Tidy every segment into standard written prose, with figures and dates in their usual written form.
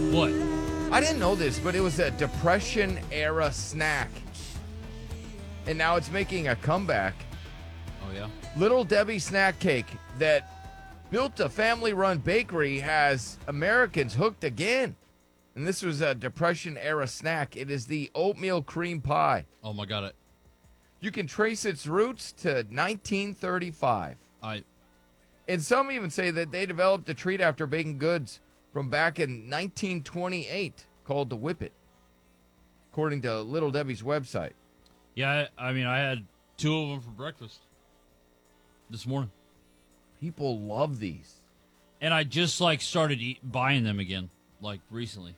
What? I didn't know this, but it was a Depression-era snack. And now it's making a comeback. Oh, yeah? Little Debbie snack cake that built a family-run bakery has Americans hooked again. And this was a Depression-era snack. It is the oatmeal cream pie. Oh, my God. You can trace its roots to 1935. And some even say that they developed the treat after baking goods from back in 1928 called the Whippet, according to Little Debbie's website. Yeah, I mean, I had 2 of them for breakfast this morning. People love these. And I just, started buying them again, recently.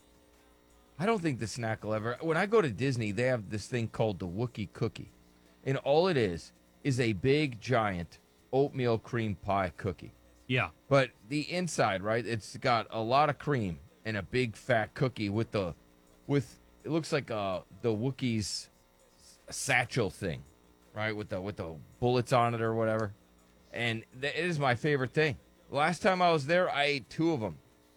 I don't think the snack will ever... When I go to Disney, they have this thing called the Wookiee Cookie. And all it is a big, giant oatmeal cream pie cookie. Yeah. But the inside, right, it's got a lot of cream and a big, fat cookie with it looks like the Wookiee's satchel thing, right, with the bullets on it or whatever. And it is my favorite thing. Last time I was there, I ate 2 of them.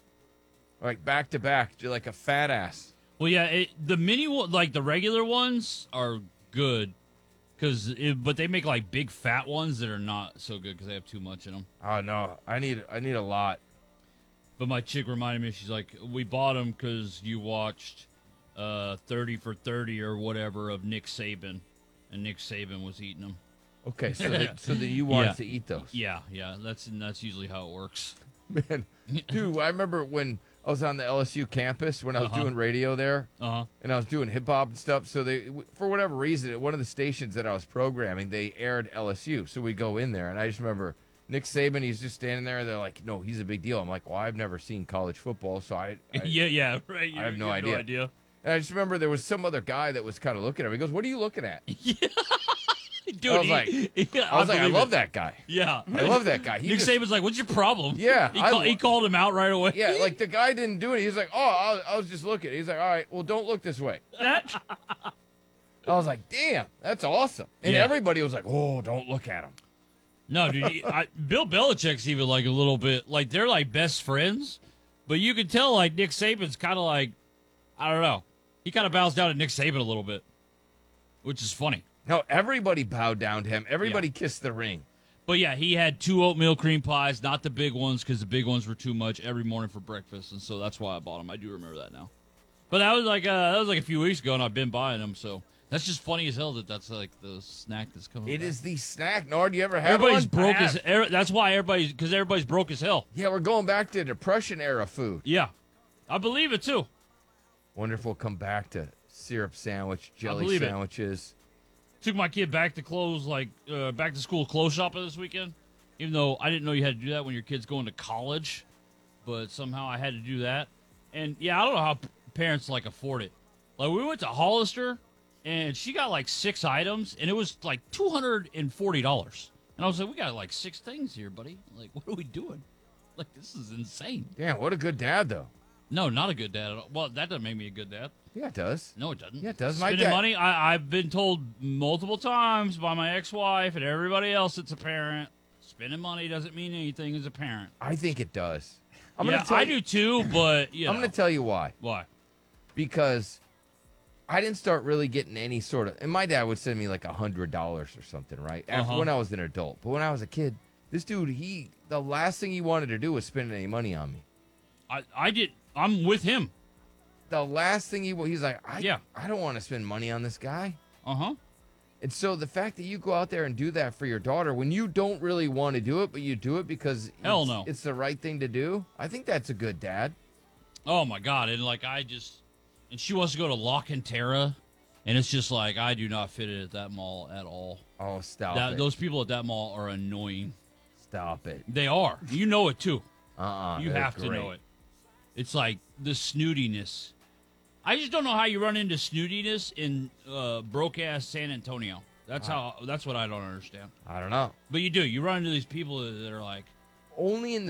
Back to back, like a fat ass. Well, yeah, the mini the regular ones are good, but they make big fat ones that are not so good because they have too much in them. Oh no, I need a lot. But my chick reminded me, she's like, we bought them because you watched 30 for 30 or whatever of Nick Saban, and Nick Saban was eating them. Okay, so that you wanted to eat those. Yeah, that's usually how it works. Man, dude, I remember when I was on the LSU campus when I was doing radio there, and I was doing hip hop and stuff. So they, for whatever reason, at one of the stations that I was programming, they aired LSU. So we go in there, and I just remember Nick Saban. He's just standing there. They're like, "No, he's a big deal." I'm like, "Well, I've never seen college football, so I yeah, right. I have no idea. And I just remember there was some other guy that was kind of looking at me. He goes, "What are you looking at?" Yeah. Dude, I was like, I love that guy. Yeah, I love that guy. Nick Saban's like, "What's your problem?" Yeah, he called him out right away. Yeah, the guy didn't do it. He's like, "Oh, I was just looking." He's like, "All right, well, don't look this way." I was like, "Damn, that's awesome!" And everybody was like, "Oh, don't look at him." No, dude, Bill Belichick's even a little bit they're best friends, but you can tell Nick Saban's kind of I don't know, he kind of bows down to Nick Saban a little bit, which is funny. No, everybody bowed down to him. Everybody kissed the ring. But yeah, he had 2 oatmeal cream pies, not the big ones because the big ones were too much every morning for breakfast, and so that's why I bought them. I do remember that now. But that was a few weeks ago, and I've been buying them, so that's just funny as hell that's the snack that's coming. It back. is the snack. Nard, you ever had everybody's one? broke that's why everybody's broke as hell. Yeah, we're going back to Depression era food. Yeah, I believe it too. Wonder if we'll come back to syrup sandwich, jelly sandwiches. Took my kid back to back to school clothes shopping this weekend, even though I didn't know you had to do that when your kid's going to college, but somehow I had to do that. And yeah, I don't know how parents afford it. We went to Hollister, and she got 6 items, and it was $240. And I was like, we got 6 things here, buddy. What are we doing? This is insane. Damn, what a good dad, though. No, not a good dad at all. Well, that doesn't make me a good dad. Yeah, it does. No, it doesn't. Yeah, it does. Spending money, I've been told multiple times by my ex-wife and everybody else that's a parent, spending money doesn't mean anything as a parent. I think it does. I do too, but I'm going to tell you why. Why? Because I didn't start really getting any sort of... And my dad would send me $100 or something, right? After when I was an adult. But when I was a kid, this dude, the last thing he wanted to do was spend any money on me. I'm with him. The last thing he's like, I don't want to spend money on this guy. And so the fact that you go out there and do that for your daughter when you don't really want to do it, but you do it because it's the right thing to do, I think that's a good dad. Oh my God. And and she wants to go to Lock and Terra, and it's just I do not fit it at that mall at all. Oh, stop it. Those people at that mall are annoying. Stop it. They are. You know it too. You have to great. know it. It's the snootiness. I just don't know how you run into snootiness in broke-ass San Antonio. That's what I don't understand. I don't know. But you do. You run into these people that are only in